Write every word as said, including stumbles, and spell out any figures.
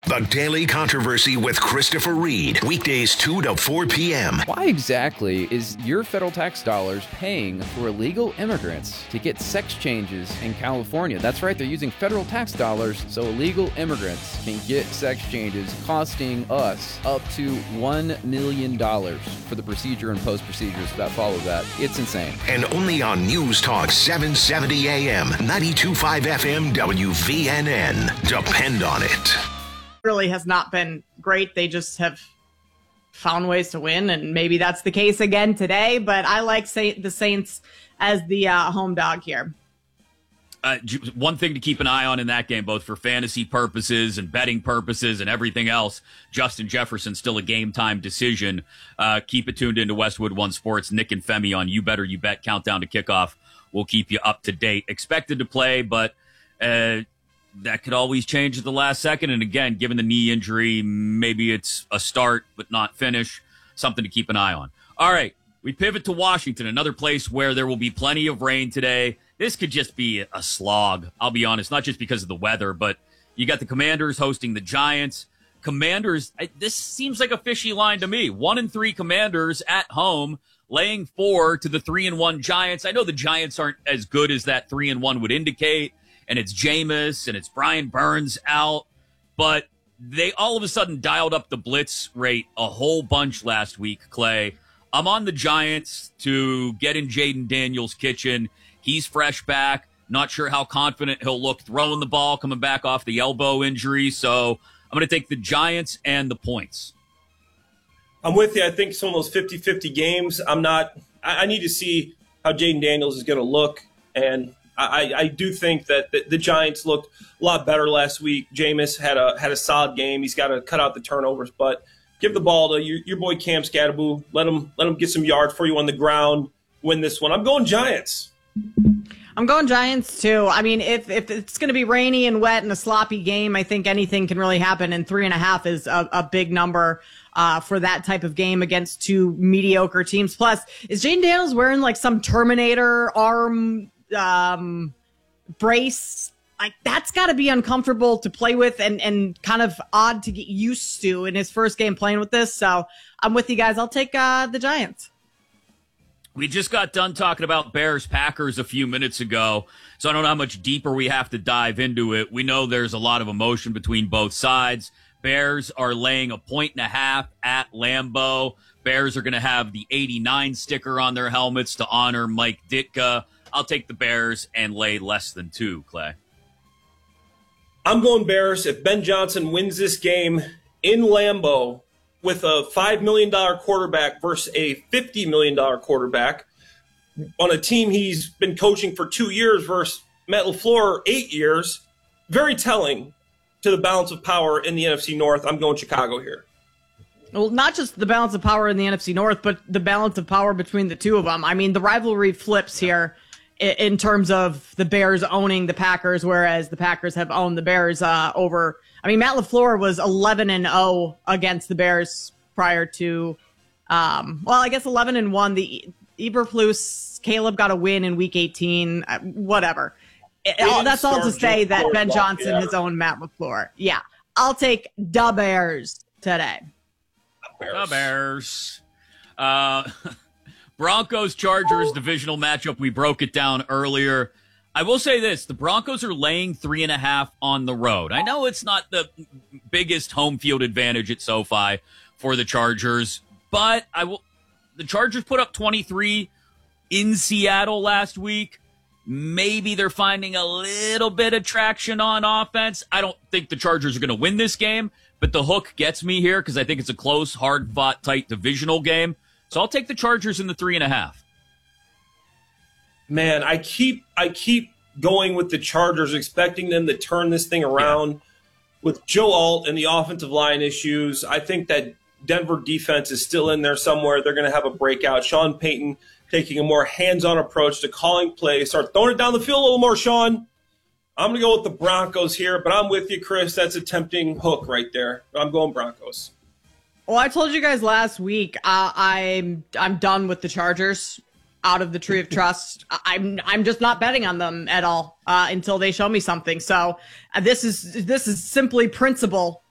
The Daily Controversy with Christopher Reed. Weekdays two to four p.m. Why exactly is your federal tax dollars paying for illegal immigrants to get sex changes in California? That's right, they're using federal tax dollars so illegal immigrants can get sex changes, costing us up to one million dollars for the procedure and post-procedures that follow that. It's insane. And only on News Talk seven seventy A M, ninety-two point five F M, W V N N. Depend on it. Really has not been great. They just have found ways to win, and maybe that's the case again today, but I like say, the Saints as the uh, home dog here. Uh, one thing to keep an eye on in that game, both for fantasy purposes and betting purposes and everything else, Justin Jefferson still a game-time decision. Uh, keep it tuned into Westwood One Sports. Nick and Femi on You Better You Bet Countdown to Kickoff will keep you up to date. Expected to play, but uh, that could always change at the last second. And again, given the knee injury, maybe it's a start but not finish. Something to keep an eye on. All right, we pivot to Washington, another place where there will be plenty of rain today. This could just be a slog, I'll be honest, not just because of the weather, but you got the Commanders hosting the Giants. Commanders, this seems like a fishy line to me. One and three Commanders at home, laying four to the three and one Giants. I know the Giants aren't as good as that three and one would indicate, and it's Jameis and it's Brian Burns out, but they all of a sudden dialed up the blitz rate a whole bunch last week, Clay. I'm on the Giants to get in Jaden Daniels' kitchen. He's fresh back. Not sure how confident he'll look throwing the ball, coming back off the elbow injury. So I'm going to take the Giants and the points. I'm with you. I think some of those fifty-fifty games, I'm not – I need to see how Jaden Daniels is going to look. And I, I do think that the, the Giants looked a lot better last week. Jameis had a had a solid game. He's got to cut out the turnovers. But give the ball to your, your boy Cam Scatterbo. Let him, let him get some yards for you on the ground. Win this one. I'm going Giants. I'm going Giants, too. I mean, if if it's going to be rainy and wet and a sloppy game, I think anything can really happen, and three and a half is a, a big number uh, for that type of game against two mediocre teams. Plus, is Jaden Daniels wearing like some Terminator arm um, brace? Like, that's got to be uncomfortable to play with and, and kind of odd to get used to in his first game playing with this. So I'm with you guys. I'll take uh, the Giants. We just got done talking about Bears-Packers a few minutes ago, so I don't know how much deeper we have to dive into it. We know there's a lot of emotion between both sides. Bears are laying a point and a half at Lambeau. Bears are going to have the eighty-nine sticker on their helmets to honor Mike Ditka. I'll take the Bears and lay less than two, Clay. I'm going Bears. If Ben Johnson wins this game in Lambeau, with a five million dollars quarterback versus a fifty million dollars quarterback on a team he's been coaching for two years versus Matt LaFleur eight years, very telling to the balance of power in the N F C North. I'm going Chicago here. Well, not just the balance of power in the N F C North, but the balance of power between the two of them. I mean, the rivalry flips here in terms of the Bears owning the Packers, whereas the Packers have owned the Bears uh, over – I mean, Matt LaFleur was eleven and oh against the Bears prior to, um, well, I guess eleven and one. The Eberflus, Caleb got a win in week eighteen, uh, whatever. It, all, that's all to say that Ben Johnson has owned Matt LaFleur. Yeah. I'll take the Bears today. The Bears. Uh, Broncos-Chargers divisional matchup. We broke it down earlier. I will say this, the Broncos are laying three and a half on the road. I know it's not the biggest home field advantage at SoFi for the Chargers, but I will. The Chargers put up twenty-three in Seattle last week. Maybe they're finding a little bit of traction on offense. I don't think the Chargers are going to win this game, but the hook gets me here because I think it's a close, hard-fought, tight divisional game. So I'll take the Chargers in the three and a half. Man, I keep I keep going with the Chargers, expecting them to turn this thing around. Yeah. With Joe Alt and the offensive line issues, I think that Denver defense is still in there somewhere. They're going to have a breakout. Sean Payton taking a more hands-on approach to calling plays. Start throwing it down the field a little more, Sean. I'm going to go with the Broncos here, but I'm with you, Chris. That's a tempting hook right there. I'm going Broncos. Well, I told you guys last week uh, I'm I'm done with the Chargers. Out of the tree of trust. I'm I'm just not betting on them at all uh, until they show me something. So uh, this is this is simply principle